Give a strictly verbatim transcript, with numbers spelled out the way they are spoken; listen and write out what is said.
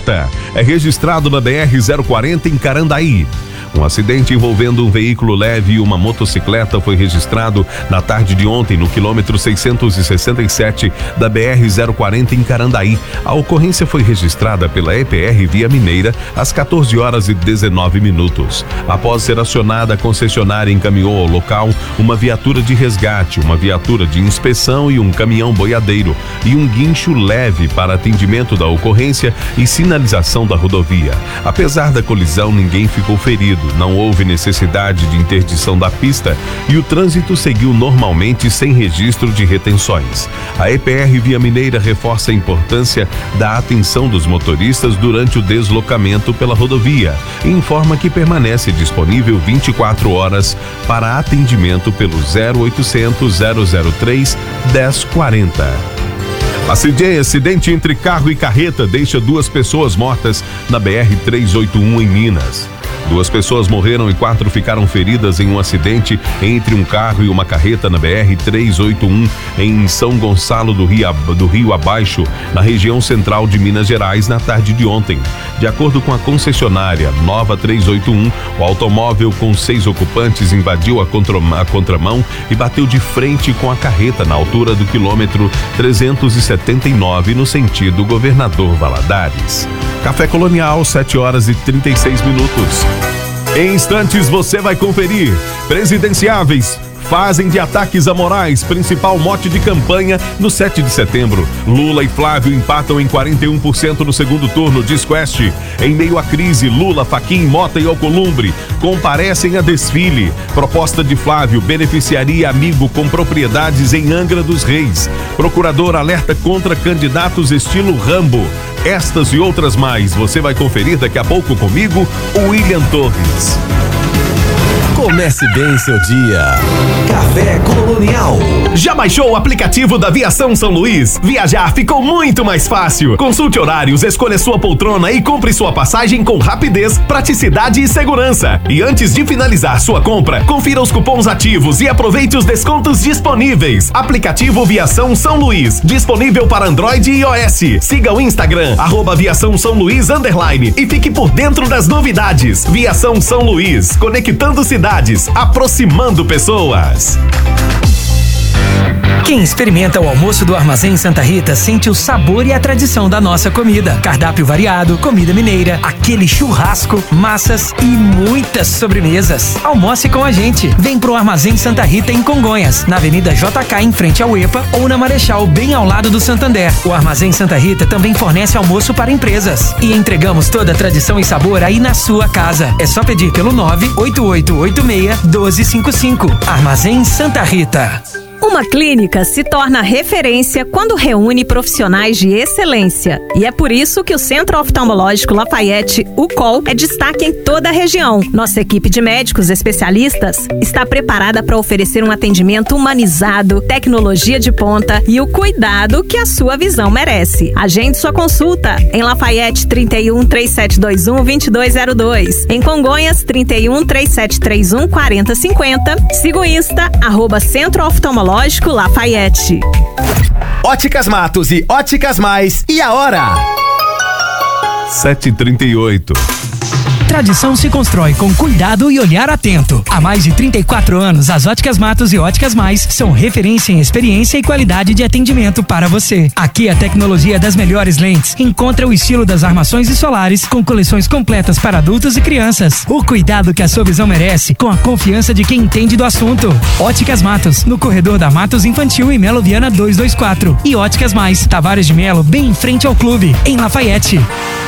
carreta é registrado na B R zero quarenta em Carandaí. Um acidente envolvendo um veículo leve e uma motocicleta foi registrado na tarde de ontem no quilômetro seiscentos e sessenta e sete da B R zero quarenta em Carandaí. A ocorrência foi registrada pela E P R Via Mineira às quatorze horas e dezenove minutos. Após ser acionada, a concessionária encaminhou ao local uma viatura de resgate, uma viatura de inspeção e um caminhão boiadeiro e um guincho leve para atendimento da ocorrência e sinalização da rodovia. Apesar da colisão, ninguém ficou ferido. Não houve necessidade de interdição da pista e o trânsito seguiu normalmente sem registro de retenções. A E P R Via Mineira reforça a importância da atenção dos motoristas durante o deslocamento pela rodovia e informa que permanece disponível vinte e quatro horas para atendimento pelo zero oitocentos, zero zero três, dez quarenta. Acidente entre carro e carreta deixa duas pessoas mortas na B R trezentos e oitenta e um em Minas. Duas pessoas morreram e quatro ficaram feridas em um acidente entre um carro e uma carreta na B R trezentos e oitenta e um em São Gonçalo do Rio, do Rio Abaixo, na região central de Minas Gerais, na tarde de ontem. De acordo com a concessionária Nova trezentos e oitenta e um, o automóvel com seis ocupantes invadiu a, contra, a contramão e bateu de frente com a carreta na altura do quilômetro trezentos e setenta e nove, no sentido Governador Valadares. Café Colonial, sete horas e trinta e seis minutos. Em instantes você vai conferir. Presidenciáveis fazem de ataques a Moraes principal mote de campanha no sete de setembro. Lula e Flávio empatam em quarenta e um por cento no segundo turno, diz Quest. Em meio à crise, Lula, Fachin, Mota e Alcolumbre comparecem a desfile. Proposta de Flávio beneficiaria amigo com propriedades em Angra dos Reis. Procurador alerta contra candidatos estilo Rambo. Estas e outras mais você vai conferir daqui a pouco comigo, o William Torres. Comece bem seu dia. Café Colonial. Já baixou o aplicativo da Viação São Luís? Viajar ficou muito mais fácil. Consulte horários, escolha sua poltrona e compre sua passagem com rapidez, praticidade e segurança. E antes de finalizar sua compra, confira os cupons ativos e aproveite os descontos disponíveis. Aplicativo Viação São Luís, disponível para Android e iOS. Siga o Instagram, arroba Viação São Luís underline, e fique por dentro das novidades. Viação São Luís, conectando cidades, aproximando pessoas. Quem experimenta o almoço do Armazém Santa Rita sente o sabor e a tradição da nossa comida. Cardápio variado, comida mineira, aquele churrasco, massas e muitas sobremesas. Almoce com a gente. Vem pro Armazém Santa Rita em Congonhas, na Avenida J K em frente ao EPA ou na Marechal, bem ao lado do Santander. O Armazém Santa Rita também fornece almoço para empresas. E entregamos toda a tradição e sabor aí na sua casa. É só pedir pelo nove oito oito oito seis, um dois cinco cinco. Armazém Santa Rita. Uma clínica se torna referência quando reúne profissionais de excelência. E é por isso que o Centro Oftalmológico Lafayette, o C O L, é destaque em toda a região. Nossa equipe de médicos especialistas está preparada para oferecer um atendimento humanizado, tecnologia de ponta e o cuidado que a sua visão merece. Agende sua consulta em Lafayette trinta e um, três sete dois um, dois dois zero dois. Em Congonhas, trinta e um, três sete três um, quatro zero cinco zero. Siga o Insta, arroba Centro Oftalmológico Lafayette. Óticas Matos e Óticas Mais. E a hora? sete e trinta e oito. Tradição se constrói com cuidado e olhar atento. Há mais de trinta e quatro anos, as Óticas Matos e Óticas Mais são referência em experiência e qualidade de atendimento para você. Aqui a tecnologia das melhores lentes encontra o estilo das armações e solares com coleções completas para adultos e crianças. O cuidado que a sua visão merece com a confiança de quem entende do assunto. Óticas Matos, no corredor da Matos Infantil em Melo Viana duzentos e vinte e quatro. E Óticas Mais, Tavares de Melo, bem em frente ao clube, em Lafayette.